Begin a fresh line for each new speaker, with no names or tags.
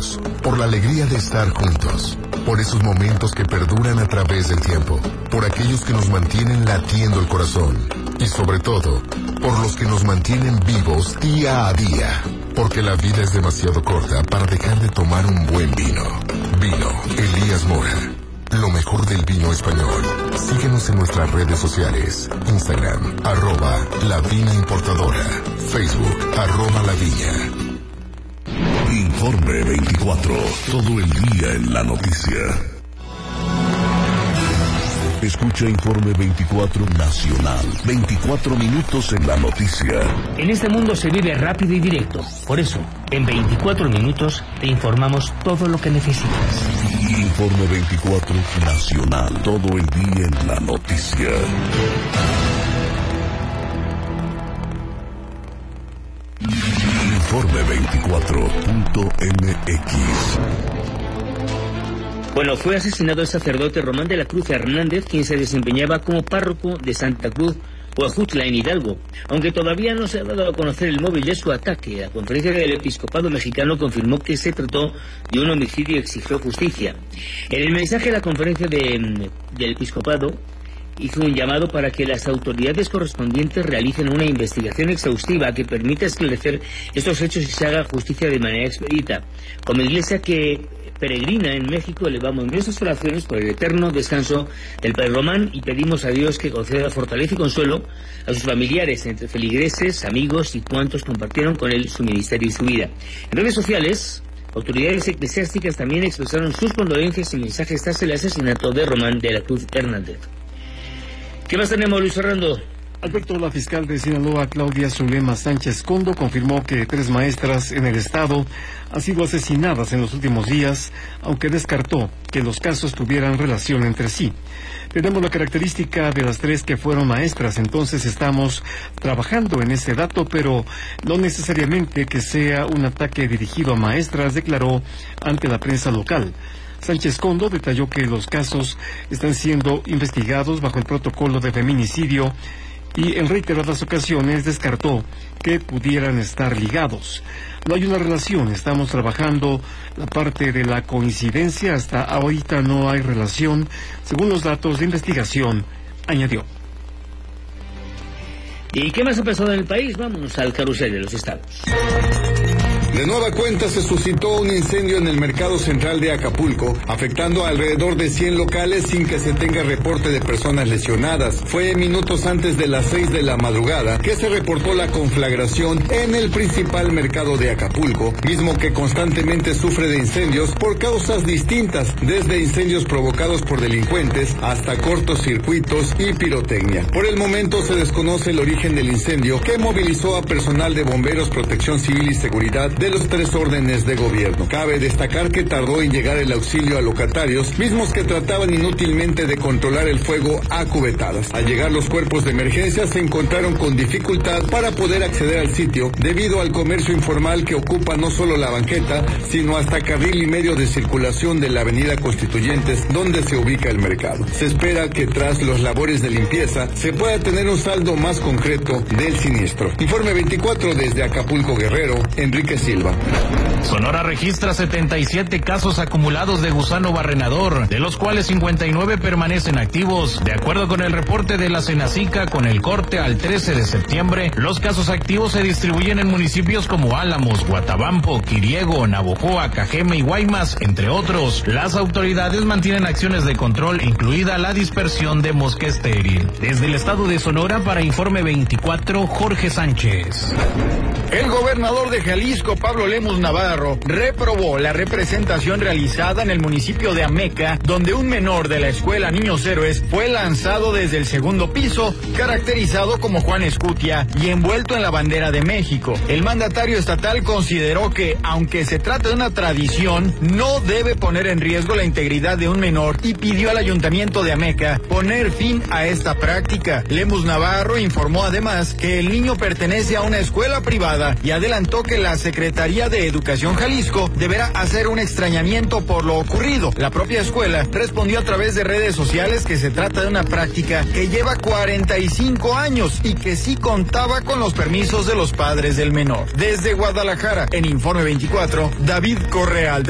amigos, por la alegría de estar juntos, por esos momentos que perduran a través del tiempo, por aquellos que nos mantienen latiendo el corazón y sobre todo, por los que nos mantienen vivos día a día, porque la vida es demasiado corta para dejar de tomar un buen vino. Vino Elías Mora, lo mejor del vino español. Síguenos en nuestras redes sociales, Instagram, @La Viña Importadora, Facebook, @La Viña.
Informe 24, todo el día en la noticia. Escucha Informe 24 Nacional, 24 minutos en la noticia.
En este mundo se vive rápido y directo. Por eso, en 24 minutos te informamos todo lo que necesitas.
Informe 24 Nacional, todo el día en la noticia. Informe 24.mx.
Bueno, fue asesinado el sacerdote Román de la Cruz Hernández, quien se desempeñaba como párroco de Santa Cruz, Huajutla, en Hidalgo. Aunque todavía no se ha dado a conocer el móvil de su ataque, la Conferencia del Episcopado Mexicano confirmó que se trató de un homicidio y exigió justicia. En el mensaje de la Conferencia del Episcopado hizo un llamado para que las autoridades correspondientes realicen una investigación exhaustiva que permita esclarecer estos hechos y se haga justicia de manera expedita. Como iglesia que peregrina en México, elevamos nuestras oraciones por el eterno descanso del Padre Román y pedimos a Dios que conceda fortaleza y consuelo a sus familiares, entre feligreses, amigos y cuantos compartieron con él su ministerio y su vida. En redes sociales, autoridades eclesiásticas también expresaron sus condolencias y mensajes tras el asesinato de Román de la Cruz Hernández. ¿Qué más tenemos, Luis Fernando?
Alberto, la fiscal de Sinaloa, Claudia Zulema Sánchez Condo, confirmó que 3 maestras en el estado han sido asesinadas en los últimos días, aunque descartó que los casos tuvieran relación entre sí. Tenemos la característica de las 3 que fueron maestras, entonces estamos trabajando en ese dato, pero no necesariamente que sea un ataque dirigido a maestras, declaró ante la prensa local. Sánchez Condo detalló que los casos están siendo investigados bajo el protocolo de feminicidio y en reiteradas ocasiones descartó que pudieran estar ligados. No hay una relación, estamos trabajando la parte de la coincidencia, hasta ahorita no hay relación, según los datos de investigación, añadió.
¿Y qué más ha pasado en el país? Vámonos al carrusel de los estados.
De nueva cuenta se suscitó un incendio en el mercado central de Acapulco, afectando a alrededor de 100 locales sin que se tenga reporte de personas lesionadas. Fue minutos antes de las 6 de la madrugada que se reportó la conflagración en el principal mercado de Acapulco, mismo que constantemente sufre de incendios por causas distintas, desde incendios provocados por delincuentes hasta cortocircuitos y pirotecnia. Por el momento se desconoce el origen del incendio, que movilizó a personal de bomberos, protección civil y seguridad de los 3 órdenes de gobierno. Cabe destacar que tardó en llegar el auxilio a locatarios, mismos que trataban inútilmente de controlar el fuego a cubetadas. Al llegar los cuerpos de emergencia se encontraron con dificultad para poder acceder al sitio, debido al comercio informal que ocupa no solo la banqueta, sino hasta carril y medio de circulación de la avenida Constituyentes, donde se ubica el mercado. Se espera que tras las labores de limpieza se pueda tener un saldo más concreto del siniestro. Informe 24 desde Acapulco, Guerrero, Enrique Silva.
Sonora registra 77 casos acumulados de gusano barrenador, de los cuales 59 permanecen activos. De acuerdo con el reporte de la Senacica, con el corte al 13 de septiembre, los casos activos se distribuyen en municipios como Álamos, Guatabampo, Quiriego, Navojoa, Cajeme y Guaymas, entre otros. Las autoridades mantienen acciones de control, incluida la dispersión de mosca estéril. Desde el estado de Sonora, para Informe 24, Jorge Sánchez.
El gobernador de Jalisco, Pablo Lemus Navarro, reprobó la representación realizada en el municipio de Ameca, donde un menor de la escuela Niños Héroes fue lanzado desde el segundo piso, caracterizado como Juan Escutia y envuelto en la bandera de México. El mandatario estatal consideró que, aunque se trata de una tradición, no debe poner en riesgo la integridad de un menor y pidió al ayuntamiento de Ameca poner fin a esta práctica. Lemus Navarro informó además que el niño pertenece a una escuela privada y adelantó que la Secretaría de Educación Jalisco deberá hacer un extrañamiento por lo ocurrido. La propia escuela respondió a través de redes sociales que se trata de una práctica que lleva 45 años y que sí contaba con los permisos de los padres del menor. Desde Guadalajara, en Informe 24, David Correal.